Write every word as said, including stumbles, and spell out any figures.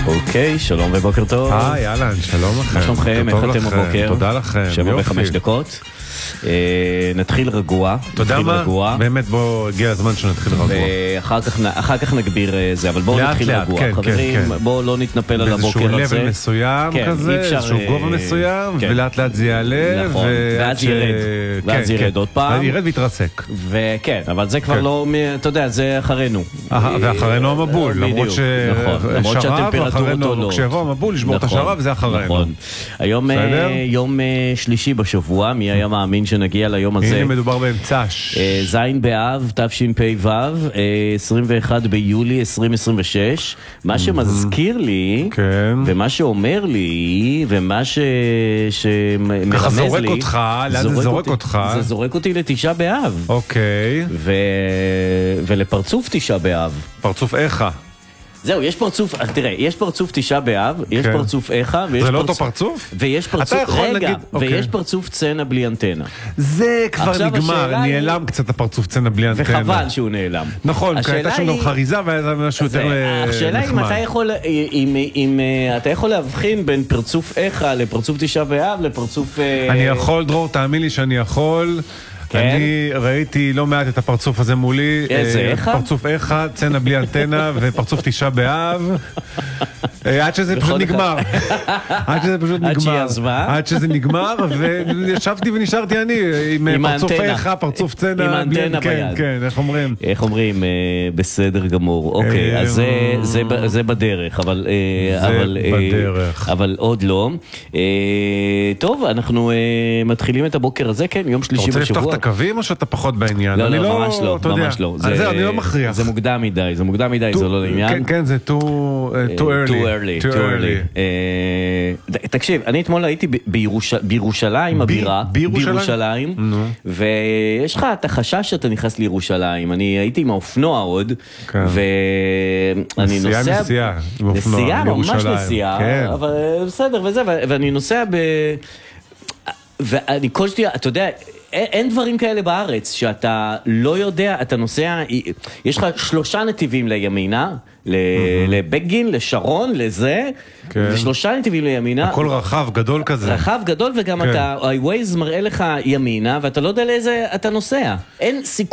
אוקיי, שלום ובוקר טוב. היי, אהלן, שלום לכם. מה שלומכם? איך אתם בבוקר? תודה לכם. שבע וחמש דקות. נתחיל רגוע. תודה מה? באמת בוא, הגיע הזמן שנתחיל רגוע. ואחר כך נגביר זה, אבל בואו נתחיל רגוע. חברים, בואו לא נתנפל על הבוקר הזה. באיזשהו לבל מסוים כזה, איזשהו גובה מסוים, ולאט לאט זה יעלה. נכון, ואז ירד. ואז ירד עוד פעם. ירד ויתרסק. וכן, אבל זה כבר לא, אתה יודע, זה אחרינו. ואחרינו המבול, למרות שהטמפרטורות עולות. כשיבוא המבול, לשבור את השרב, זה אחרינו. נכון. היום יום שלישי בשבוע, מי היה מאמין שנגיע ליום הזה. הנה מדובר באמצש. זין באב, תשפ"ו, עשרים ואחד ביולי עשרים עשרים ושש. מה שמזכיר לי, ומה שאומר לי, ומה שמרמז לי. ככה זורק אותך, לאן זה זורק אותך? זה זורק אותי לתשעה באב. אוקיי. ולפרצוף תשעה באב. פרצוף איכה. זהו, יש פרצוף, תראה, יש פרצוף תשעה באב, יש פרצוף איכה, זה לא אותו פרצוף? ויש פרצוף, רגע, ויש פרצוף צנע בלי אנטנה. זה כבר נגמר, נעלם קצת הפרצוף צנע בלי אנטנה. וחבל שהוא נעלם. נכון, כי הייתה שם גם חריזה והיה משהו יותר נחמד. השאלה אם אתה יכול, אם אתה יכול להבחין בין פרצוף איכה לפרצוף תשעה באב לפרצוף... אני יכול, דרור, תאמין לי שאני יכול... אני ראיתי לא מעט את הפרצוף הזה מולי. איזה איכה? פרצוף איכה, צנע בלי אנטנה ופרצוף תשעה באב. עד שזה פשוט נגמר. עד שזה פשוט נגמר. עד שהיא עזבה. עד שזה נגמר, וישבתי ונשארתי אני עם פרצוף איכה, פרצוף צנע. עם האנטנה ביד. כן, כן, איך אומרים? איך אומרים? בסדר גמור. אוקיי, אז זה בדרך, אבל... זה בדרך. אבל עוד לא. טוב, אנחנו מתחילים את הבוקר הזה, כן, יום שלישי בשבוע. אתה רוצה לפתוח את הקווים או שאתה פחות בעניין? לא, לא, ממש לא, ממש לא. זה אני לא מכריח. זה מוקדם מדי, זה מוקדם מדי, זה לא לעניין. כן, כן, זה too early. too early. תקשיב, אני אתמול הייתי בירושלים, הבירה, בירושלים, ויש לך את החשש שאתה נכנס לירושלים. אני הייתי עם האופנוע עוד, ואני נוסע... נסיעה, נסיעה, נסיעה, ממש נסיעה, אבל בסדר וזה, ואני נוסע ב... ואני כל שתהיה, אתה יודע... אין דברים כאלה בארץ, שאתה לא יודע, אתה נוסע, יש לך שלושה נתיבים לימינה, לבגין, לשרון, לזה, ושלושה נתיבים לימינה. הכל רחב, גדול כזה. רחב, גדול, וגם אתה, ה-Waze מראה לך ימינה, ואתה לא יודע לאיזה אתה נוסע. אין סיכוי.